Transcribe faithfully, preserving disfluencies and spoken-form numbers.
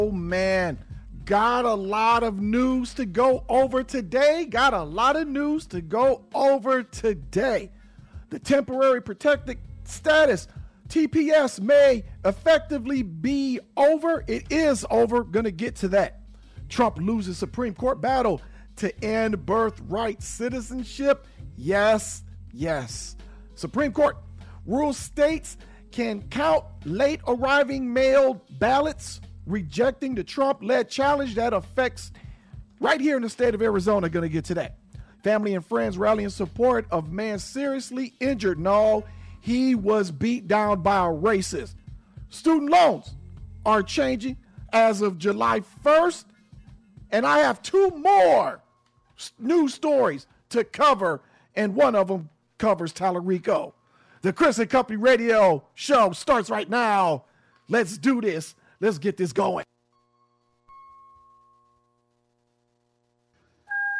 Oh, man. Got a lot of news to go over today. Got a lot of news to go over today. The temporary protected status, T P S, may effectively be over. It is over. Going to get to that. Trump loses Supreme Court battle to end birthright citizenship. Yes, yes. Supreme Court rules states can count late arriving mail ballots, rejecting the Trump-led challenge that affects right here in the state of Arizona. Going to get to that. Family and friends rally in support of man seriously injured. No, he was beat down by a racist. Student loans are changing as of July first. And I have two more news stories to cover, and one of them covers Tallarico. The Chris and Company Radio show starts right now. Let's do this. Let's get this going.